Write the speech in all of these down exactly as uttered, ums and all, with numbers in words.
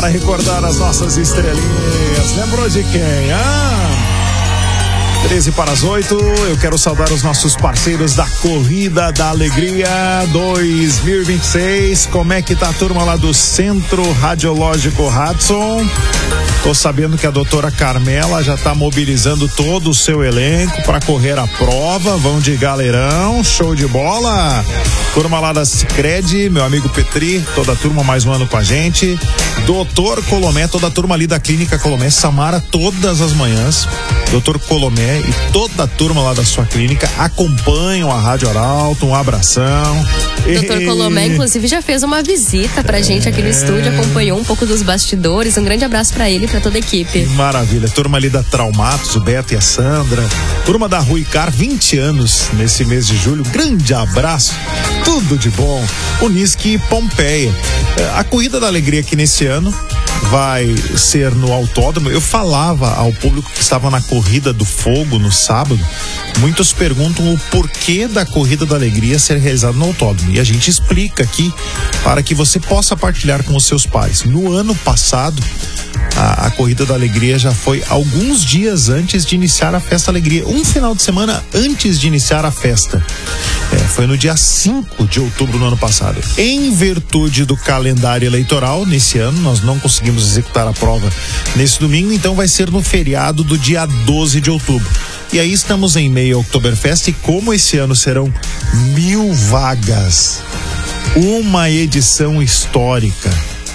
para recordar as nossas estrelinhas. Lembrou de quem? Ah? treze para as oito, eu quero saudar os nossos parceiros da Corrida da Alegria dois mil e vinte e seis. Como é que tá a turma lá do Centro Radiológico Hudson? Tô sabendo que a doutora Carmela já tá mobilizando todo o seu elenco para correr a prova. Vão de galerão, show de bola. Turma lá da Sicredi, meu amigo Petri, toda a turma mais um ano com a gente. Doutor Colomé, toda a turma ali da Clínica Colomé, Samara, todas as manhãs. Doutor Colomé e toda a turma lá da sua clínica acompanham a Rádio Arauto, um abração. Doutor Colomé, inclusive, já fez uma visita pra é... gente aqui no estúdio, acompanhou um pouco dos bastidores. Um grande abraço pra ele e pra toda a equipe. Maravilha, turma ali da Traumatos, o Beto e a Sandra, turma da Ruicar, vinte anos nesse mês de julho, grande abraço, tudo de bom. Unisque Pompeia. A Corrida da Alegria aqui nesse ano vai ser no autódromo. Eu falava ao público que estava na Corrida do Fogo no sábado, muitos perguntam o porquê da Corrida da Alegria ser realizada no autódromo, e a gente explica aqui para que você possa partilhar com os seus pais. No ano passado, a, a Corrida da Alegria já foi alguns dias antes de iniciar a Festa Alegria, um final de semana antes de iniciar a festa. É, foi no dia cinco de outubro do ano passado. Em virtude do calendário eleitoral, nesse ano nós não conseguimos executar a prova nesse domingo, então vai ser no feriado do dia doze de outubro. E aí estamos em meio ao Oktoberfest, e como esse ano serão mil vagas, uma edição histórica,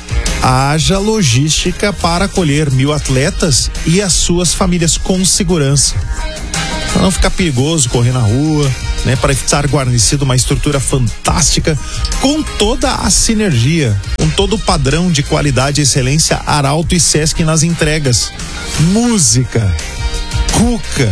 haja logística para acolher mil atletas e as suas famílias com segurança. Para não ficar perigoso correr na rua, né? Para estar guarnecido uma estrutura fantástica, com toda a sinergia, com todo o padrão de qualidade e excelência Arauto e Sesc nas entregas. Música, cuca,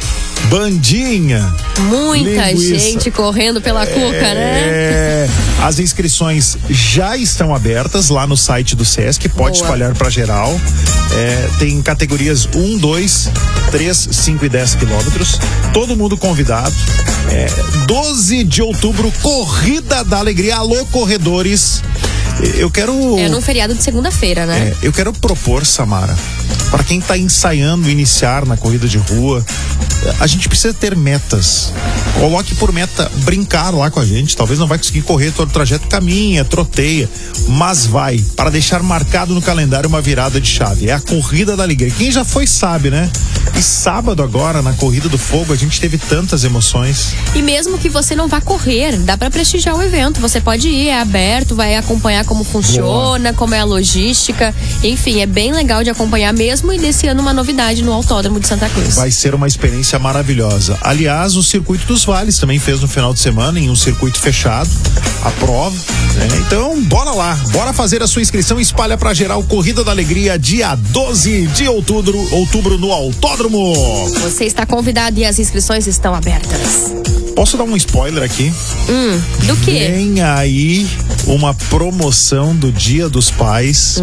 bandinha, muita linguiça. Gente correndo pela é, cuca, né? As inscrições já estão abertas lá no site do Sesc, pode Boa. espalhar para geral. É, tem categorias um, dois, três, cinco e dez quilômetros. Todo mundo convidado. É, doze de outubro, Corrida da Alegria. Alô, corredores. Eu quero. É num feriado de segunda-feira, né? É, eu quero propor, Samara, para quem está ensaiando iniciar na corrida de rua, a gente precisa ter metas. Coloque por meta brincar lá com a gente. Talvez não vai conseguir correr todo o trajeto, caminha, troteia, mas vai, para deixar marcado no calendário uma virada de chave. É a Corrida da Alegria. Quem já foi sabe, né? E sábado agora, na Corrida do Fogo, a gente teve tantas emoções. E mesmo que você não vá correr, dá para prestigiar o evento. Você pode ir, é aberto, vai acompanhar como funciona, Boa. como é a logística. Enfim, é bem legal de acompanhar mesmo, e desse ano uma novidade no Autódromo de Santa Cruz. Vai ser uma experiência maravilhosa. Aliás, o Circuito dos Vales também fez no final de semana, em um circuito fechado, a prova, né? Então, bora lá, bora fazer a sua inscrição. Espalha pra geral. Corrida da Alegria, dia doze de outubro, outubro no Autódromo. Você está convidado e as inscrições estão abertas. Posso dar um spoiler aqui? Hum, do quê? Vem aí uma promoção do Dia dos Pais.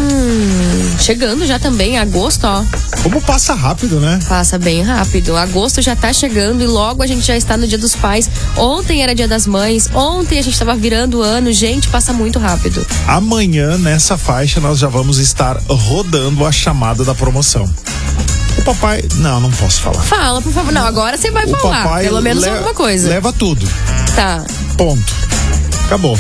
Hum, chegando já também, agosto, ó. Como passa rápido, né? Passa bem rápido. Agosto já tá chegando e logo a gente já está no Dia dos Pais. Ontem era Dia das Mães, ontem a gente estava virando o ano. Gente, passa muito rápido. Amanhã, nessa faixa, nós já vamos estar rodando a chamada da promoção. O papai... Não, não posso falar. Fala, por favor. Não, agora você vai o falar. Papai pelo menos leva, alguma coisa. Leva tudo. Tá. Ponto. Acabou.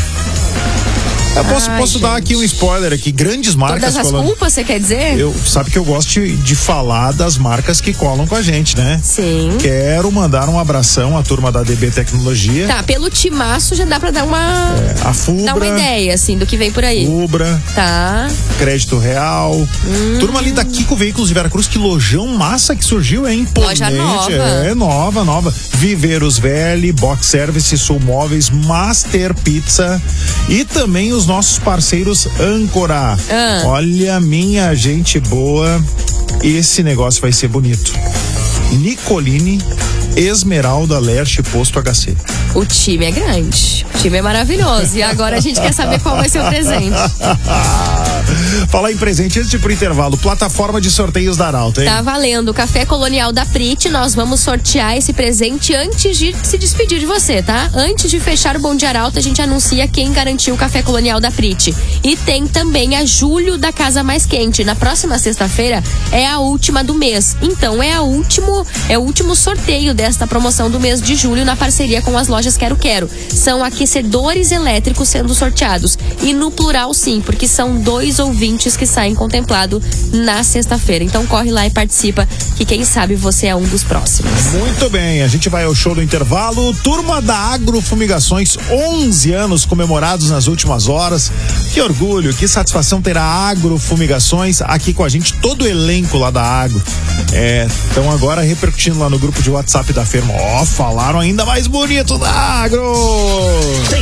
Eu posso, Ai, posso dar aqui um spoiler aqui, grandes marcas. Todas as colando. culpas, você quer dizer? Eu, sabe que eu gosto de, de falar das marcas que colam com a gente, né? Sim. Quero mandar um abração à turma da D B Tecnologia. Tá, pelo timaço já dá pra dar uma... É, a Fubra. Dar uma ideia, assim, do que vem por aí. Fubra. Tá. Crédito Real. Hum. Turma ali da Kiko Veículos de Veracruz, que lojão massa que surgiu, hein? Imponente. Loja nova. É, nova, nova. Viveiros Velli, Box Service, Sul Móveis, Master Pizza e também os nossos parceiros Âncora. Ah. Olha, minha gente boa, esse negócio vai ser bonito. Nicoline, Esmeralda, Lerche, Posto H C. O time é grande, o time é maravilhoso. E agora a gente quer saber qual vai ser o presente. Falar em presente, antes de ir pro intervalo, plataforma de sorteios da Arauto, hein? Tá valendo. O Café Colonial da Prit, nós vamos sortear esse presente antes de se despedir de você, tá? Antes de fechar o Bom Dia Arauto, a gente anuncia quem garantiu o Café Colonial da Prit. E tem também a Júlio da Casa Mais Quente. Na próxima sexta-feira é a última do mês. Então é, a último, é o último sorteio desta promoção do mês de julho na parceria com as lojas Quero Quero. São aquecedores elétricos sendo sorteados. E no plural sim, porque são dois ouvintes que saem contemplado na sexta-feira. Então corre lá e participa, que quem sabe você é um dos próximos. Muito bem, a gente vai ao show do intervalo. Turma da Agrofumigações, onze anos comemorados nas últimas horas. Que orgulho, que satisfação ter a Agrofumigações aqui com a gente, todo o elenco lá da Agro. É, então agora repercutindo lá no grupo de WhatsApp da firma. Ó, oh, falaram ainda mais bonito da Agro. Tem